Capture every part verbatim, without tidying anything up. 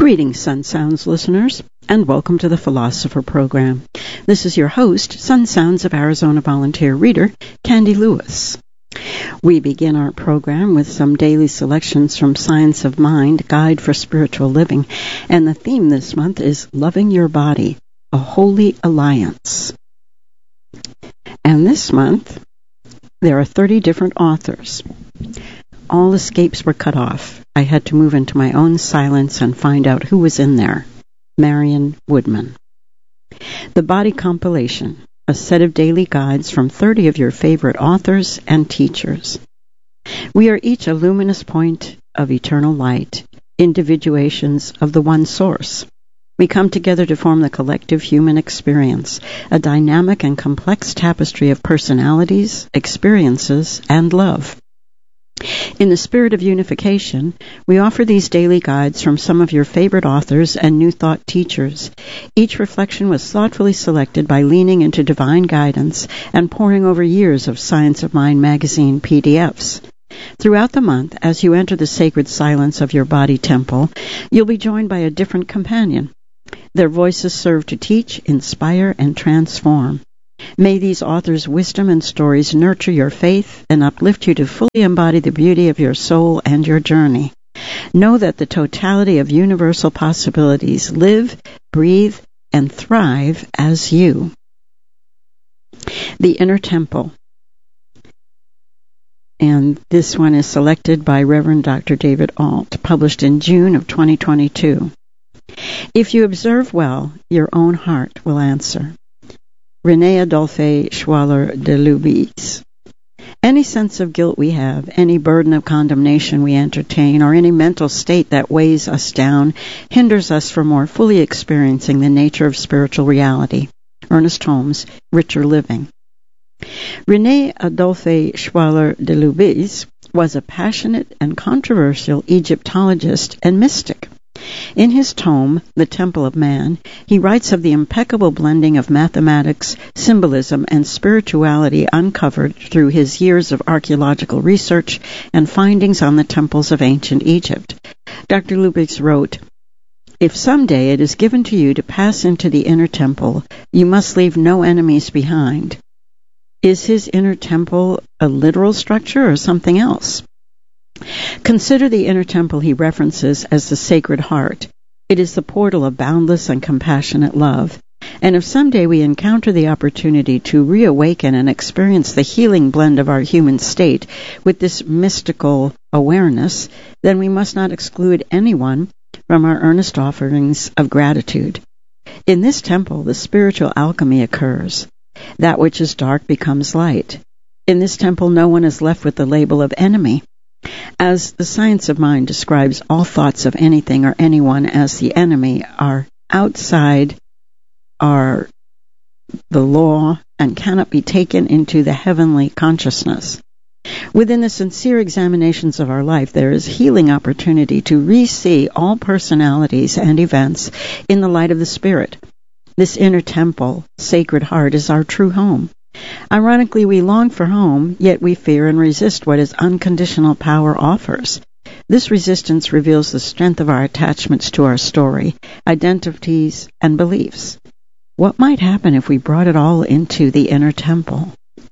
Greetings, Sun Sounds listeners, and welcome to the Philosopher Program. This is your host, Sun Sounds of Arizona volunteer reader, Candy Lewis. We begin our program with some daily selections from Science of Mind, Guide for Spiritual Living, and the theme this month is Loving Your Body, a Holy Alliance. And this month, there are thirty different authors. All escapes were cut off. I had to move into my own silence and find out who was in there. Marion Woodman. The Body Compilation, a set of daily guides from thirty of your favorite authors and teachers. We are each a luminous point of eternal light, individuations of the one source. We come together to form the collective human experience, a dynamic and complex tapestry of personalities, experiences, and love. In the spirit of unification, we offer these daily guides from some of your favorite authors and New Thought teachers. Each reflection was thoughtfully selected by leaning into divine guidance and poring over years of Science of Mind magazine P D Fs. Throughout the month, as you enter the sacred silence of your body temple, you'll be joined by a different companion. Their voices serve to teach, inspire, and transform. May these authors' wisdom and stories nurture your faith and uplift you to fully embody the beauty of your soul and your journey. Know that the totality of universal possibilities live, breathe, and thrive as you. The Inner Temple. And this one is selected by Reverend Doctor David Alt, published in June of twenty twenty-two. If you observe well, your own heart will answer. René Adolphe Schwaller de Lubies. Any sense of guilt we have, any burden of condemnation we entertain, or any mental state that weighs us down, hinders us from more fully experiencing the nature of spiritual reality. Ernest Holmes, Richer Living. René Adolphe Schwaller de Lubies was a passionate and controversial Egyptologist and mystic. In his tome, The Temple of Man, he writes of the impeccable blending of mathematics, symbolism, and spirituality uncovered through his years of archaeological research and findings on the temples of ancient Egypt. Doctor Lubies wrote, "If someday it is given to you to pass into the inner temple, you must leave no enemies behind." Is his inner temple a literal structure or something else? Consider the inner temple he references as the Sacred Heart. It is the portal of boundless and compassionate love. And if someday we encounter the opportunity to reawaken and experience the healing blend of our human state with this mystical awareness, then we must not exclude anyone from our earnest offerings of gratitude. In this temple, the spiritual alchemy occurs. That which is dark becomes light. In this temple, no one is left with the label of enemy. As the Science of Mind describes all thoughts of anything or anyone as the enemy, are outside are the law and cannot be taken into the heavenly consciousness. Within the sincere examinations of our life, there is healing opportunity to re-see all personalities and events in the light of the Spirit. This inner temple, Sacred Heart, is our true home. Ironically, we long for home, yet we fear and resist what His unconditional power offers. This resistance reveals the strength of our attachments to our story, identities, and beliefs. What might happen if we brought it all into the inner temple?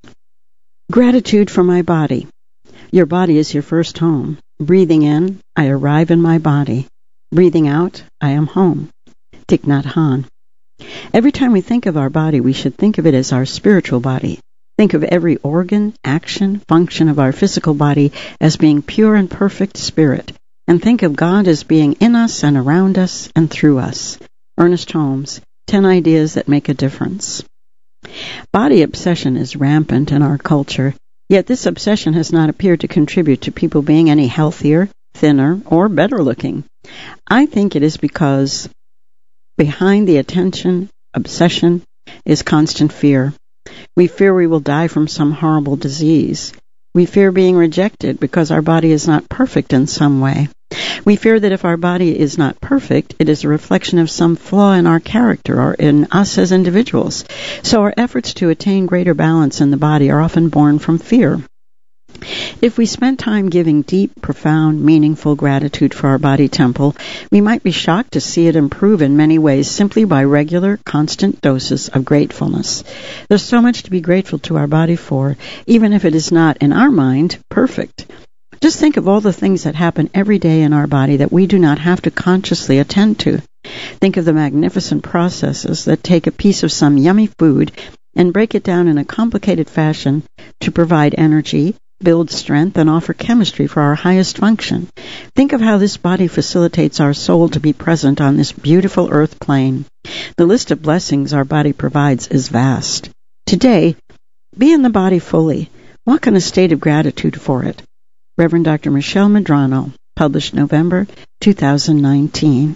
Gratitude for my body. Your body is your first home. Breathing in, I arrive in my body. Breathing out, I am home. Thich Nhat Hanh. Every time we think of our body, we should think of it as our spiritual body. Think of every organ, action, function of our physical body as being pure and perfect spirit, and think of God as being in us and around us and through us. Ernest Holmes, Ten Ideas That Make a Difference. Body obsession is rampant in our culture, yet this obsession has not appeared to contribute to people being any healthier, thinner, or better looking. I think it is because behind the attention, obsession, is constant fear. We fear we will die from some horrible disease. We fear being rejected because our body is not perfect in some way. We fear that if our body is not perfect, it is a reflection of some flaw in our character or in us as individuals. So our efforts to attain greater balance in the body are often born from fear. If we spent time giving deep, profound, meaningful gratitude for our body temple, we might be shocked to see it improve in many ways simply by regular, constant doses of gratefulness. There's so much to be grateful to our body for, even if it is not, in our mind, perfect. Just think of all the things that happen every day in our body that we do not have to consciously attend to. Think of the magnificent processes that take a piece of some yummy food and break it down in a complicated fashion to provide energy, build strength, and offer chemistry for our highest function. Think of how this body facilitates our soul to be present on this beautiful earth plane. The list of blessings our body provides is vast. Today, be in the body fully. Walk in a state of gratitude for it. Reverend Doctor Michelle Medrano, published November two thousand nineteen.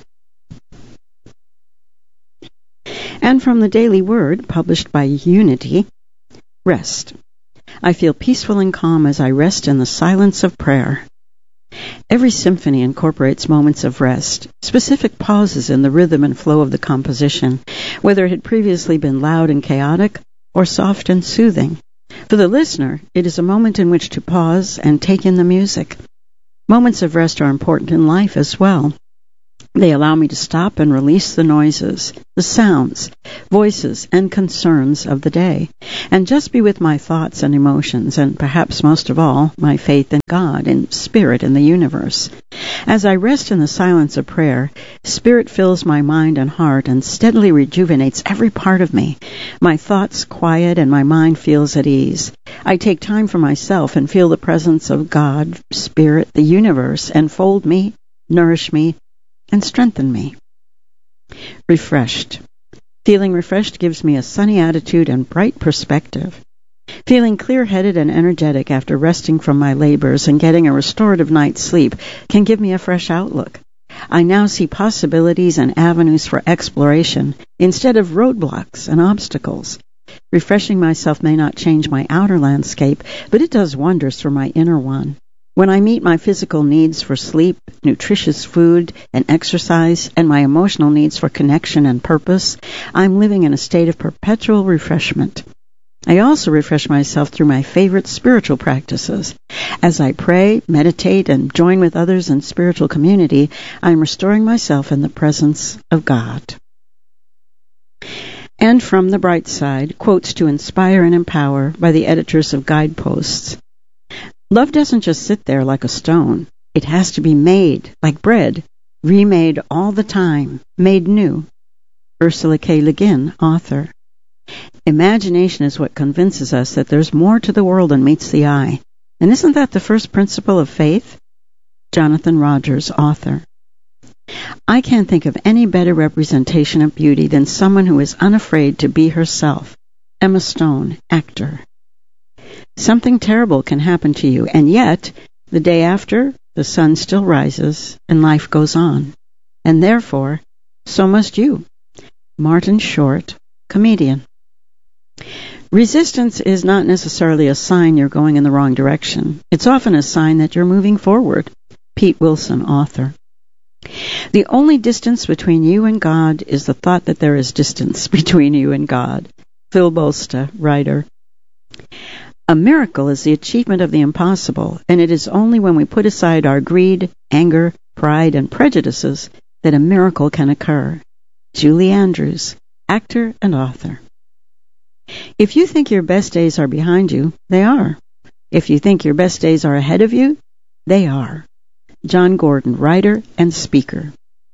And from the Daily Word, published by Unity, rest. I feel peaceful and calm as I rest in the silence of prayer. Every symphony incorporates moments of rest, specific pauses in the rhythm and flow of the composition, whether it had previously been loud and chaotic or soft and soothing. For the listener, it is a moment in which to pause and take in the music. Moments of rest are important in life as well. They allow me to stop and release the noises, the sounds, voices, and concerns of the day, and just be with my thoughts and emotions, and perhaps most of all, my faith in God and Spirit in the universe. As I rest in the silence of prayer, Spirit fills my mind and heart and steadily rejuvenates every part of me. My thoughts quiet and my mind feels at ease. I take time for myself and feel the presence of God, Spirit, the universe, enfold me, nourish me, and strengthen me. Refreshed. Feeling refreshed gives me a sunny attitude and bright perspective. Feeling clear-headed and energetic after resting from my labors and getting a restorative night's sleep can give me a fresh outlook. I now see possibilities and avenues for exploration instead of roadblocks and obstacles. Refreshing myself may not change my outer landscape, but it does wonders for my inner one. When I meet my physical needs for sleep, nutritious food, and exercise, and my emotional needs for connection and purpose, I'm living in a state of perpetual refreshment. I also refresh myself through my favorite spiritual practices. As I pray, meditate, and join with others in spiritual community, I'm restoring myself in the presence of God. And from the bright side, quotes to inspire and empower by the editors of Guideposts. Love doesn't just sit there like a stone. It has to be made, like bread, remade all the time, made new. Ursula K. Le Guin, author. Imagination is what convinces us that there's more to the world than meets the eye. And isn't that the first principle of faith? Jonathan Rogers, author. I can't think of any better representation of beauty than someone who is unafraid to be herself. Emma Stone, actor. Something terrible can happen to you, and yet, the day after, the sun still rises, and life goes on. And therefore, so must you. Martin Short, comedian. Resistance is not necessarily a sign you're going in the wrong direction. It's often a sign that you're moving forward. Pete Wilson, author. The only distance between you and God is the thought that there is distance between you and God. Phil Bolsta, writer. A miracle is the achievement of the impossible, and it is only when we put aside our greed, anger, pride, and prejudices that a miracle can occur. Julie Andrews, actor and author. If you think your best days are behind you, they are. If you think your best days are ahead of you, they are. John Gordon, writer and speaker.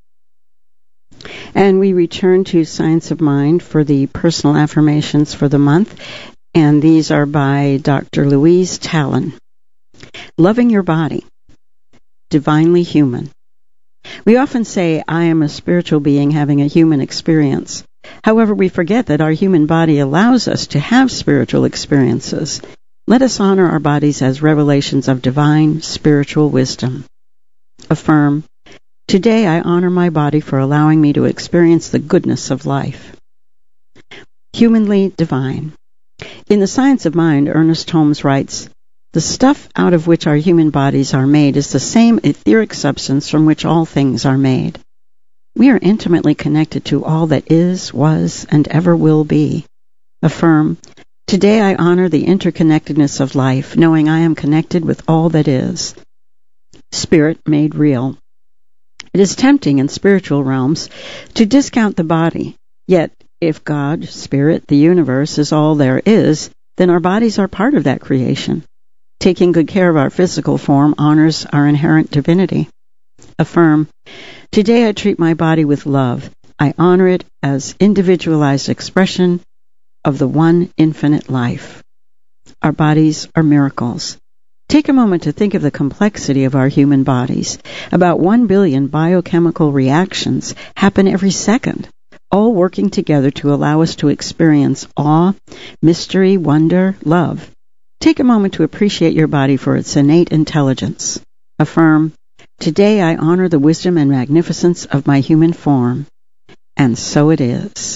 And we return to Science of Mind for the personal affirmations for the month. And these are by Doctor Louise Talon. Loving your body. Divinely human. We often say, I am a spiritual being having a human experience. However, we forget that our human body allows us to have spiritual experiences. Let us honor our bodies as revelations of divine spiritual wisdom. Affirm, today I honor my body for allowing me to experience the goodness of life. Humanly divine. In The Science of Mind, Ernest Holmes writes, the stuff out of which our human bodies are made is the same etheric substance from which all things are made. We are intimately connected to all that is, was, and ever will be. Affirm, Today I honor the interconnectedness of life, knowing I am connected with all that is. Spirit made real. It is tempting in spiritual realms to discount the body, yet if God, Spirit, the universe is all there is, then our bodies are part of that creation. Taking good care of our physical form honors our inherent divinity. Affirm, today I treat my body with love. I honor it as individualized expression of the one infinite life. Our bodies are miracles. Take a moment to think of the complexity of our human bodies. About one billion biochemical reactions happen every second, all working together to allow us to experience awe, mystery, wonder, love. Take a moment to appreciate your body for its innate intelligence. Affirm, today I honor the wisdom and magnificence of my human form. And so it is.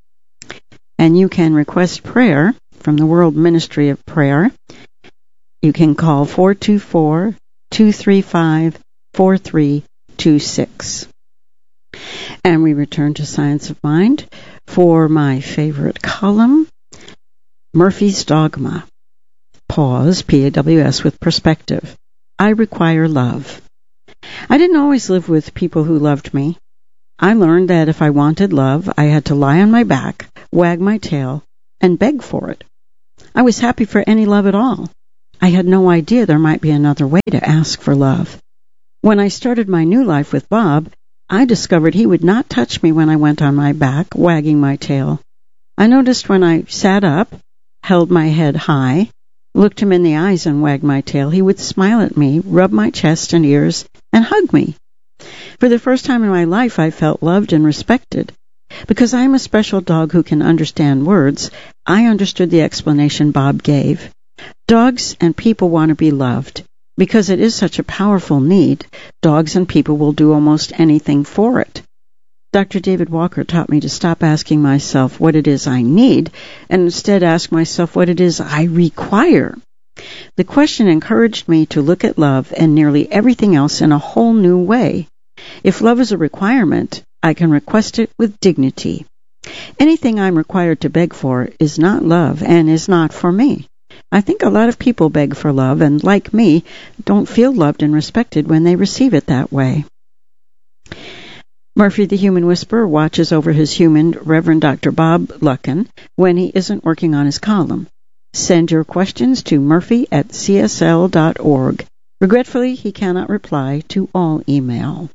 And you can request prayer from the World Ministry of Prayer. You can call four two four, two three five, four three two six. And we return to Science of Mind for my favorite column, Murphy's Dogma. Pause, P A W S, with perspective. I require love. I didn't always live with people who loved me. I learned that if I wanted love, I had to lie on my back, wag my tail, and beg for it. I was happy for any love at all. I had no idea there might be another way to ask for love. When I started my new life with Bob, I discovered he would not touch me when I went on my back, wagging my tail. I noticed when I sat up, held my head high, looked him in the eyes and wagged my tail, he would smile at me, rub my chest and ears, and hug me. For the first time in my life, I felt loved and respected. Because I am a special dog who can understand words, I understood the explanation Bob gave. Dogs and people want to be loved. Because it is such a powerful need, dogs and people will do almost anything for it. Doctor David Walker taught me to stop asking myself what it is I need, and instead ask myself what it is I require. The question encouraged me to look at love and nearly everything else in a whole new way. If love is a requirement, I can request it with dignity. Anything I'm required to beg for is not love and is not for me. I think a lot of people beg for love and, like me, don't feel loved and respected when they receive it that way. Murphy the Human Whisperer watches over his human, Reverend Doctor Bob Luckin, when he isn't working on his column. Send your questions to murphy at c s l dot org. Regretfully, he cannot reply to all email.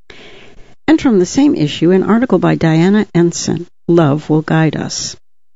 And from the same issue, an article by Diana Ensign, Love Will Guide Us.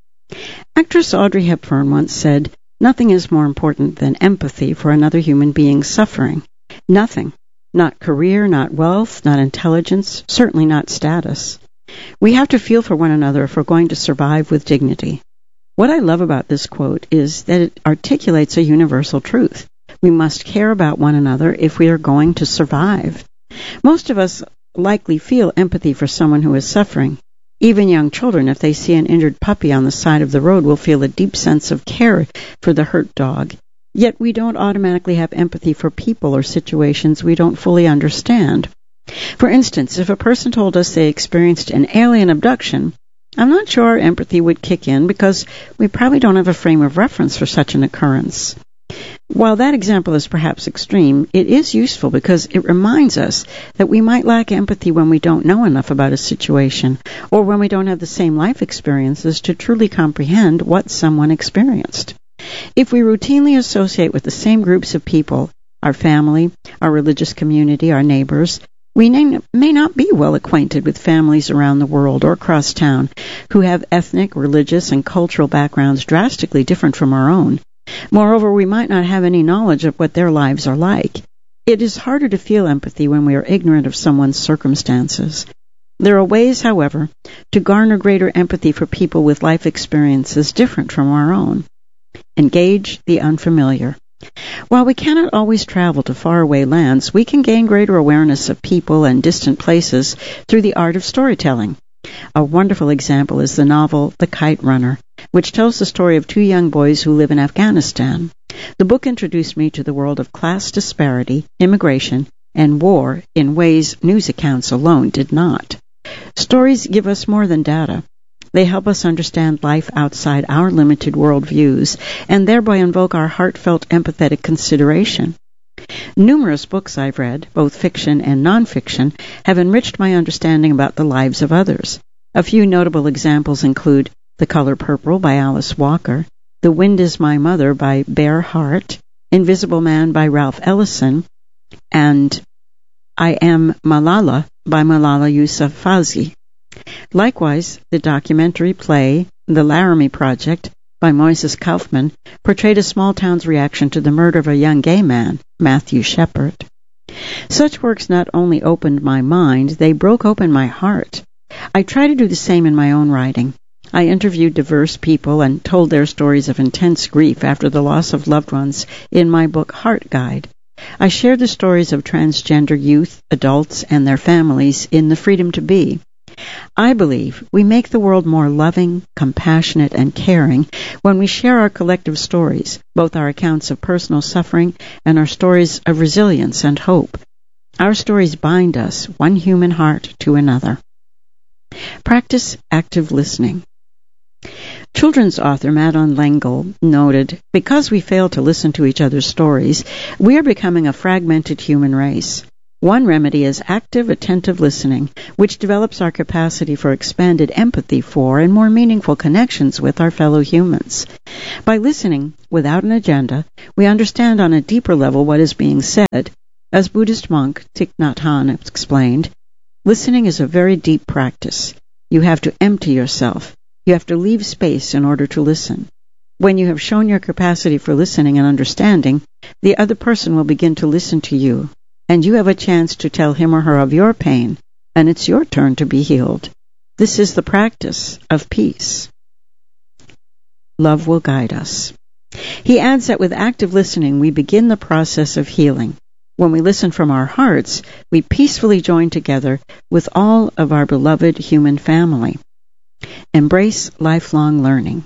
Actress Audrey Hepburn once said, "Nothing is more important than empathy for another human being's suffering. Nothing. Not career, not wealth, not intelligence, certainly not status. We have to feel for one another if we're going to survive with dignity." What I love about this quote is that it articulates a universal truth. We must care about one another if we are going to survive. Most of us likely feel empathy for someone who is suffering. Even young children, if they see an injured puppy on the side of the road, will feel a deep sense of care for the hurt dog. Yet we don't automatically have empathy for people or situations we don't fully understand. For instance, if a person told us they experienced an alien abduction, I'm not sure our empathy would kick in because we probably don't have a frame of reference for such an occurrence. While that example is perhaps extreme, it is useful because it reminds us that we might lack empathy when we don't know enough about a situation or when we don't have the same life experiences to truly comprehend what someone experienced. If we routinely associate with the same groups of people, our family, our religious community, our neighbors, we may not be well acquainted with families around the world or across town who have ethnic, religious, and cultural backgrounds drastically different from our own. Moreover, we might not have any knowledge of what their lives are like. It is harder to feel empathy when we are ignorant of someone's circumstances. There are ways, however, to garner greater empathy for people with life experiences different from our own. Engage the unfamiliar. While we cannot always travel to faraway lands, we can gain greater awareness of people and distant places through the art of storytelling. A wonderful example is the novel The Kite Runner, which tells the story of two young boys who live in Afghanistan. The book introduced me to the world of class disparity, immigration, and war in ways news accounts alone did not. Stories give us more than data. They help us understand life outside our limited worldviews and thereby invoke our heartfelt, empathetic consideration. Numerous books I've read, both fiction and nonfiction, have enriched my understanding about the lives of others. A few notable examples include The Color Purple by Alice Walker, The Wind is My Mother by Bear Hart, Invisible Man by Ralph Ellison, and I Am Malala by Malala Yousafzai. Likewise, the documentary play The Laramie Project by Moises Kaufman portrayed a small town's reaction to the murder of a young gay man, Matthew Shepard. Such works not only opened my mind, they broke open my heart. I try to do the same in my own writing. I interviewed diverse people and told their stories of intense grief after the loss of loved ones in my book Heart Guide. I shared the stories of transgender youth, adults, and their families in The Freedom to Be. I believe we make the world more loving, compassionate, and caring when we share our collective stories, both our accounts of personal suffering and our stories of resilience and hope. Our stories bind us, one human heart to another. Practice active listening. Children's author Madeline L'Engle noted, because we fail to listen to each other's stories, we are becoming a fragmented human race. One remedy is active, attentive listening, which develops our capacity for expanded empathy for and more meaningful connections with our fellow humans. By listening without an agenda, we understand on a deeper level what is being said. As Buddhist monk Thich Nhat Hanh explained, listening is a very deep practice. You have to empty yourself. You have to leave space in order to listen. When you have shown your capacity for listening and understanding, the other person will begin to listen to you, and you have a chance to tell him or her of your pain, and it's your turn to be healed. This is the practice of peace. Love will guide us. He adds that with active listening, we begin the process of healing. When we listen from our hearts, we peacefully join together with all of our beloved human family. Embrace lifelong learning.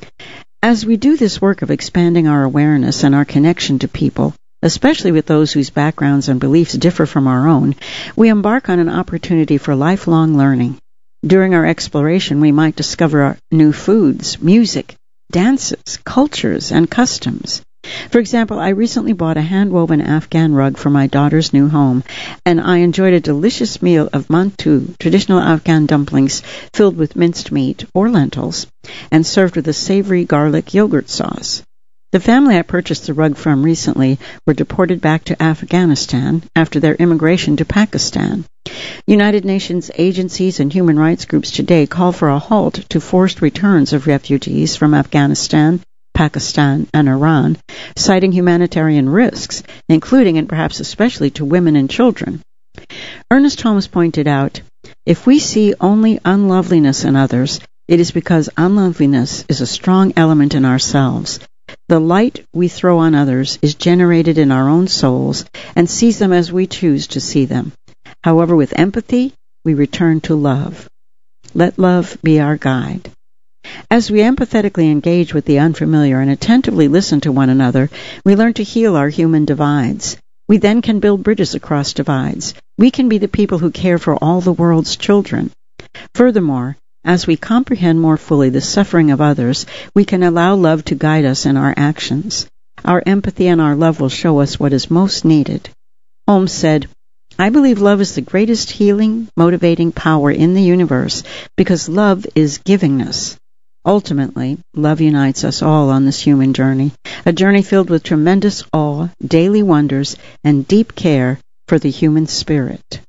As we do this work of expanding our awareness and our connection to people, especially with those whose backgrounds and beliefs differ from our own, we embark on an opportunity for lifelong learning. During our exploration, we might discover new foods, music, dances, cultures, and customs. For example, I recently bought a hand-woven Afghan rug for my daughter's new home, and I enjoyed a delicious meal of mantu, traditional Afghan dumplings filled with minced meat or lentils, and served with a savory garlic yogurt sauce. The family I purchased the rug from recently were deported back to Afghanistan after their immigration to Pakistan. United Nations agencies and human rights groups today call for a halt to forced returns of refugees from Afghanistan, Pakistan, and Iran, citing humanitarian risks, including and perhaps especially to women and children. Ernest Holmes pointed out, if we see only unloveliness in others, it is because unloveliness is a strong element in ourselves. The light we throw on others is generated in our own souls and sees them as we choose to see them. However, with empathy, we return to love. Let love be our guide. As we empathetically engage with the unfamiliar and attentively listen to one another, we learn to heal our human divides. We then can build bridges across divides. We can be the people who care for all the world's children. Furthermore, as we comprehend more fully the suffering of others, we can allow love to guide us in our actions. Our empathy and our love will show us what is most needed. Holmes said, I believe love is the greatest healing, motivating power in the universe because love is givingness. Ultimately, love unites us all on this human journey, a journey filled with tremendous awe, daily wonders, and deep care for the human spirit.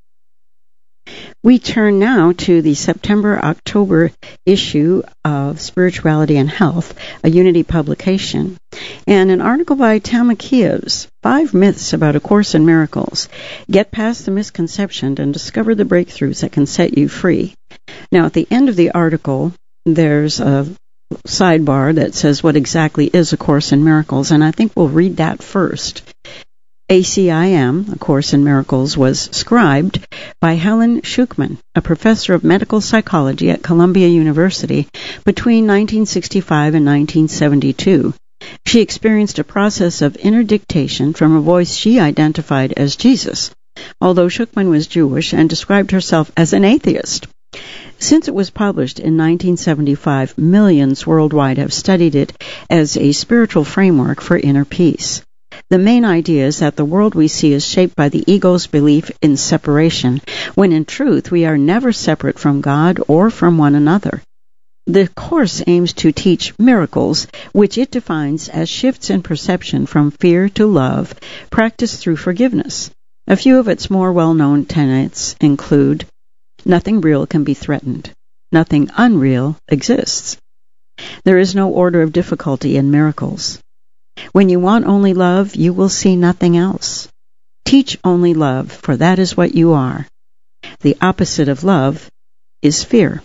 We turn now to the September-October issue of Spirituality and Health, a Unity publication, and an article by Tama Kievs, Five Myths About A Course in Miracles. Get past the misconception and discover the breakthroughs that can set you free. Now, at the end of the article, there's a sidebar that says what exactly is A Course in Miracles, and I think we'll read that first. A C I M, A Course in Miracles, was scribed by Helen Schuchman, a professor of medical psychology at Columbia University, between nineteen sixty-five and nineteen seventy-two. She experienced a process of inner dictation from a voice she identified as Jesus, although Schuchman was Jewish and described herself as an atheist. Since it was published in nineteen seventy-five, millions worldwide have studied it as a spiritual framework for inner peace. The main idea is that the world we see is shaped by the ego's belief in separation, when in truth we are never separate from God or from one another. The Course aims to teach miracles, which it defines as shifts in perception from fear to love, practiced through forgiveness. A few of its more well-known tenets include: nothing real can be threatened. Nothing unreal exists. There is no order of difficulty in miracles. When you want only love, you will see nothing else. Teach only love, for that is what you are. The opposite of love is fear.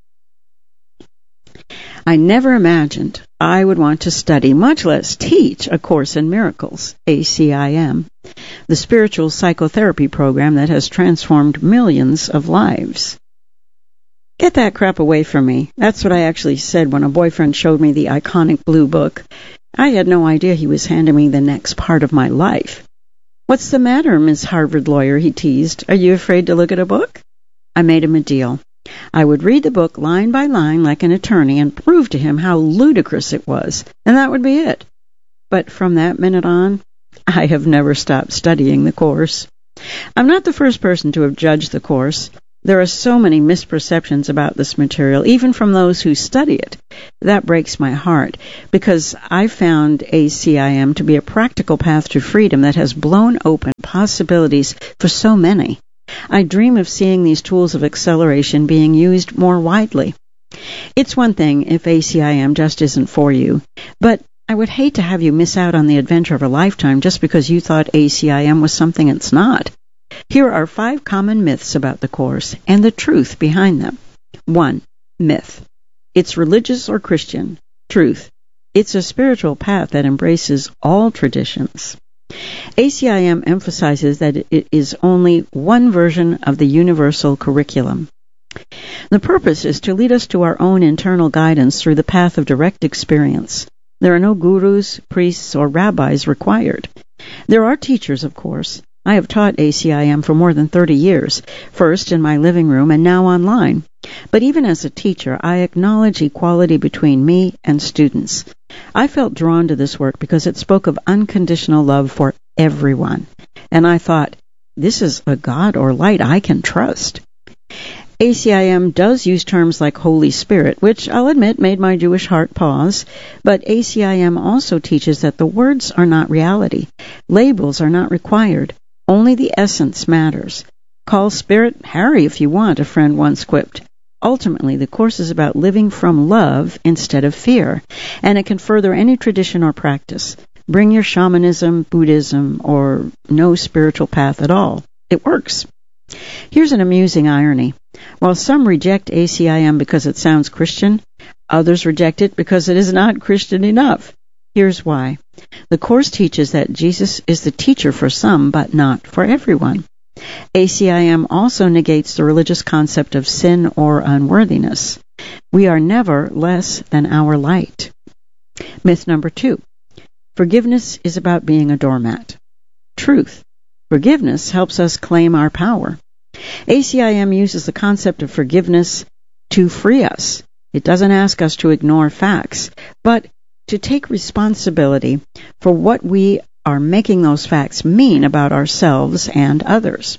I never imagined I would want to study, much less teach, A Course in Miracles, A C I M, the spiritual psychotherapy program that has transformed millions of lives. Get that crap away from me. That's what I actually said when a boyfriend showed me the iconic blue book. I had no idea he was handing me the next part of my life. What's the matter, Miss Harvard lawyer, he teased. Are you afraid to look at a book? I made him a deal. I would read the book line by line like an attorney and prove to him how ludicrous it was, and that would be it. But from that minute on, I have never stopped studying the Course. I'm not the first person to have judged the Course. There are so many misperceptions about this material, even from those who study it. That breaks my heart, because I found A C I M to be a practical path to freedom that has blown open possibilities for so many. I dream of seeing these tools of acceleration being used more widely. It's one thing if A C I M just isn't for you, but I would hate to have you miss out on the adventure of a lifetime just because you thought A C I M was something it's not. Here are five common myths about the Course and the truth behind them. One. Myth. It's religious or Christian. Truth. It's a spiritual path that embraces all traditions. A C I M emphasizes that it is only one version of the universal curriculum. The purpose is to lead us to our own internal guidance through the path of direct experience. There are no gurus, priests, or rabbis required. There are teachers, of course. I have taught A C I M for more than thirty years, first in my living room and now online. But even as a teacher, I acknowledge equality between me and students. I felt drawn to this work because it spoke of unconditional love for everyone. And I thought, this is a God or light I can trust. A C I M does use terms like Holy Spirit, which I'll admit made my Jewish heart pause, but A C I M also teaches that the words are not reality. Labels are not required. Only the essence matters. Call Spirit Harry if you want, a friend once quipped. Ultimately, the Course is about living from love instead of fear, and it can further any tradition or practice. Bring your shamanism, Buddhism, or no spiritual path at all. It works. Here's an amusing irony. While some reject A C I M because it sounds Christian, others reject it because it is not Christian enough. Here's why. The Course teaches that Jesus is the teacher for some, but not for everyone. A C I M also negates the religious concept of sin or unworthiness. We are never less than our light. Myth number two. Forgiveness is about being a doormat. Truth. Forgiveness helps us claim our power. A C I M uses the concept of forgiveness to free us. It doesn't ask us to ignore facts, but to take responsibility for what we are making those facts mean about ourselves and others.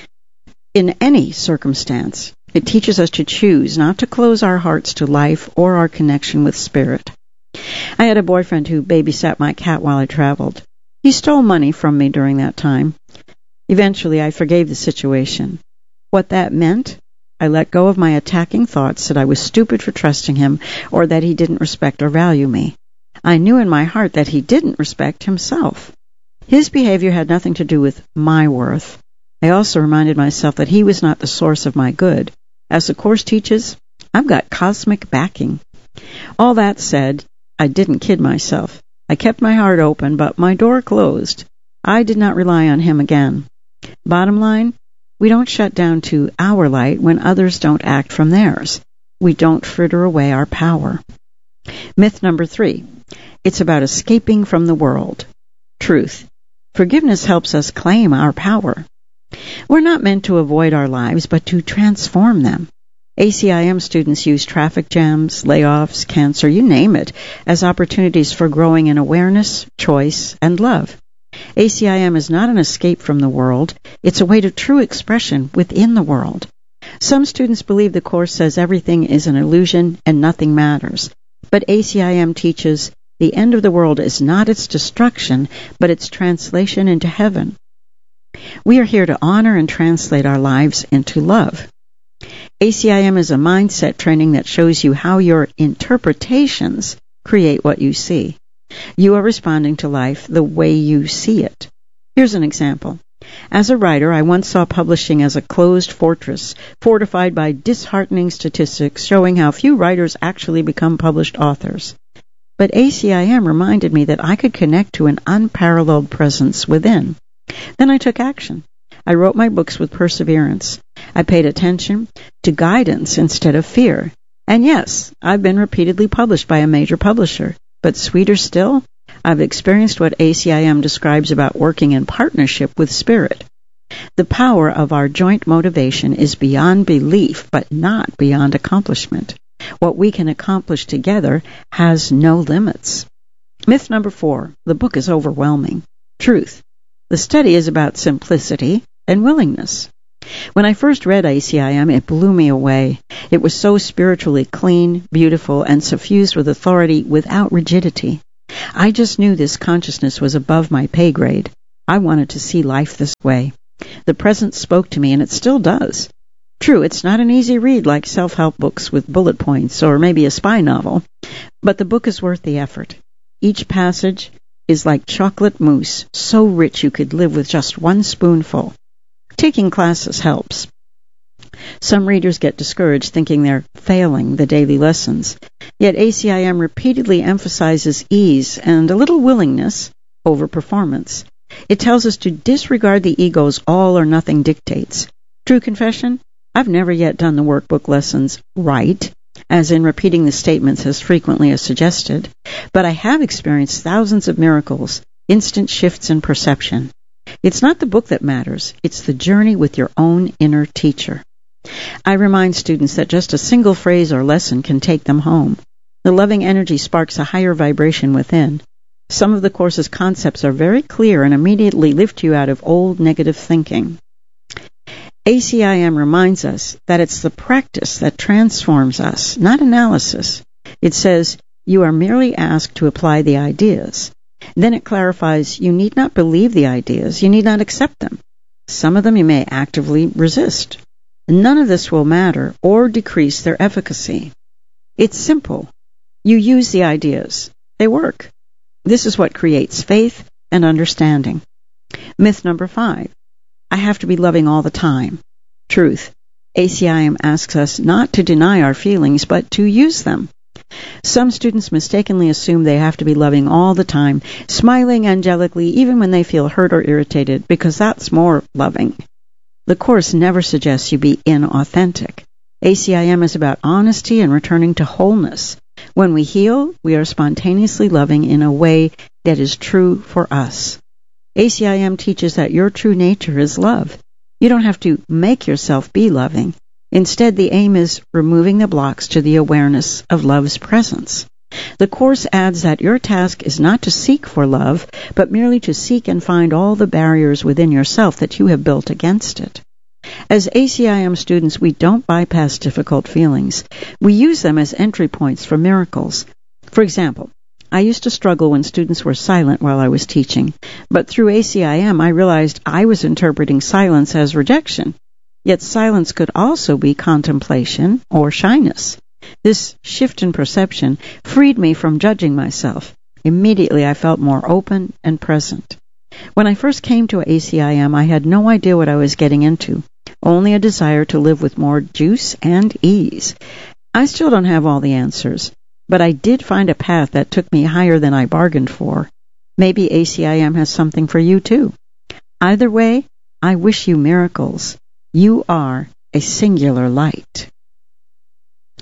In any circumstance, it teaches us to choose not to close our hearts to life or our connection with spirit. I had a boyfriend who babysat my cat while I traveled. He stole money from me during that time. Eventually, I forgave the situation. What that meant? I let go of my attacking thoughts that I was stupid for trusting him or that he didn't respect or value me. I knew in my heart that he didn't respect himself. His behavior had nothing to do with my worth. I also reminded myself that he was not the source of my good. As the Course teaches, I've got cosmic backing. All that said, I didn't kid myself. I kept my heart open, but my door closed. I did not rely on him again. Bottom line, we don't shut down to our light when others don't act from theirs. We don't fritter away our power. Myth number three. It's about escaping from the world. Truth. Forgiveness helps us claim our power. We're not meant to avoid our lives, but to transform them. A C I M students use traffic jams, layoffs, cancer, you name it, as opportunities for growing in awareness, choice, and love. A C I M is not an escape from the world. It's a way to true expression within the world. Some students believe the Course says everything is an illusion and nothing matters. But A C I M teaches the end of the world is not its destruction, but its translation into heaven. We are here to honor and translate our lives into love. A C I M is a mindset training that shows you how your interpretations create what you see. You are responding to life the way you see it. Here's an example. As a writer, I once saw publishing as a closed fortress, fortified by disheartening statistics showing how few writers actually become published authors. But A C I M reminded me that I could connect to an unparalleled presence within. Then I took action. I wrote my books with perseverance. I paid attention to guidance instead of fear. And yes, I've been repeatedly published by a major publisher. But sweeter still, I've experienced what A C I M describes about working in partnership with Spirit. The power of our joint motivation is beyond belief, but not beyond accomplishment. What we can accomplish together has no limits. Myth number four, the book is overwhelming. Truth. The study is about simplicity and willingness. When I first read A C I M, it blew me away. It was so spiritually clean, beautiful, and suffused with authority without rigidity. I just knew this consciousness was above my pay grade. I wanted to see life this way. The presence spoke to me, and it still does. True, it's not an easy read like self-help books with bullet points or maybe a spy novel, but the book is worth the effort. Each passage is like chocolate mousse, so rich you could live with just one spoonful. Taking classes helps. Some readers get discouraged thinking they're failing the daily lessons. Yet A C I M repeatedly emphasizes ease and a little willingness over performance. It tells us to disregard the ego's all-or-nothing dictates. True confession? I've never yet done the workbook lessons right, as in repeating the statements as frequently as suggested, but I have experienced thousands of miracles, instant shifts in perception. It's not the book that matters, it's the journey with your own inner teacher. I remind students that just a single phrase or lesson can take them home. The loving energy sparks a higher vibration within. Some of the Course's concepts are very clear and immediately lift you out of old negative thinking. A C I M reminds us that it's the practice that transforms us, not analysis. It says, you are merely asked to apply the ideas. Then it clarifies, you need not believe the ideas, you need not accept them. Some of them you may actively resist. None of this will matter or decrease their efficacy. It's simple. You use the ideas. They work. This is what creates faith and understanding. Myth number five. I have to be loving all the time. Truth. A C I M asks us not to deny our feelings, but to use them. Some students mistakenly assume they have to be loving all the time, smiling angelically even when they feel hurt or irritated, because that's more loving. The Course never suggests you be inauthentic. A C I M is about honesty and returning to wholeness. When we heal, we are spontaneously loving in a way that is true for us. A C I M teaches that your true nature is love. You don't have to make yourself be loving. Instead, the aim is removing the blocks to the awareness of love's presence. The Course adds that your task is not to seek for love, but merely to seek and find all the barriers within yourself that you have built against it. As A C I M students, we don't bypass difficult feelings. We use them as entry points for miracles. For example, I used to struggle when students were silent while I was teaching, but through A C I M I realized I was interpreting silence as rejection. Yet silence could also be contemplation or shyness. This shift in perception freed me from judging myself. Immediately I felt more open and present. When I first came to A C I M, I had no idea what I was getting into, only a desire to live with more juice and ease. I still don't have all the answers, but I did find a path that took me higher than I bargained for. Maybe A C I M has something for you too. Either way, I wish you miracles. You are a singular light.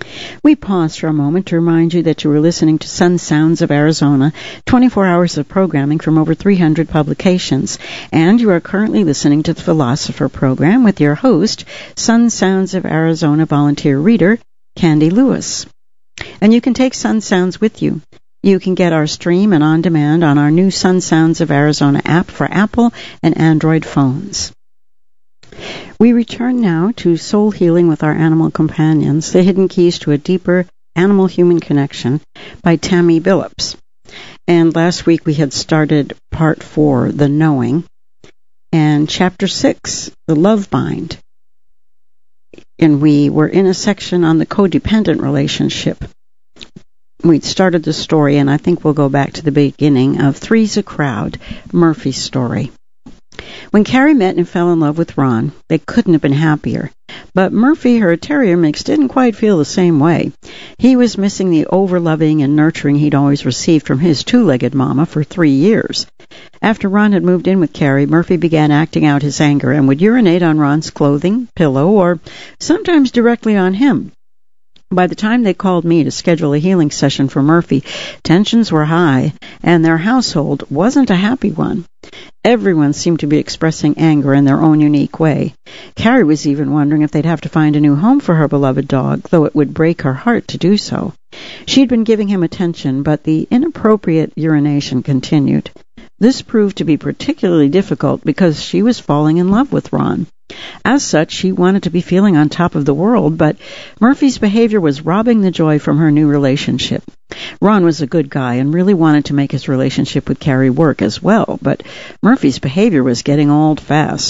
We pause for a moment to remind you that you are listening to Sun Sounds of Arizona, twenty-four hours of programming from over three hundred publications, and you are currently listening to the Philosopher program with your host, Sun Sounds of Arizona volunteer reader, Candy Lewis. And you can take Sun Sounds with you. You can get our stream and on demand on our new Sun Sounds of Arizona app for Apple and Android phones. We return now to Soul Healing with Our Animal Companions, The Hidden Keys to a Deeper Animal-Human Connection by Tammy Billups. And last week we had started part four, The Knowing, and chapter six, The Love Bind. And we were in a section on the codependent relationship. We'd started the story, and I think we'll go back to the beginning of Three's a Crowd, Murphy's story. When Carrie met and fell in love with Ron, they couldn't have been happier. But Murphy, her terrier mix, didn't quite feel the same way. He was missing the over-loving and nurturing he'd always received from his two-legged mama for three years. After Ron had moved in with Carrie, Murphy began acting out his anger and would urinate on Ron's clothing, pillow, or sometimes directly on him. By the time they called me to schedule a healing session for Murphy, tensions were high, and their household wasn't a happy one. Everyone seemed to be expressing anger in their own unique way. Carrie was even wondering if they'd have to find a new home for her beloved dog, though it would break her heart to do so. She'd been giving him attention, but the inappropriate urination continued. This proved to be particularly difficult because she was falling in love with Ron. As such, she wanted to be feeling on top of the world, but Murphy's behavior was robbing the joy from her new relationship. Ron was a good guy and really wanted to make his relationship with Carrie work as well, but Murphy's behavior was getting old fast.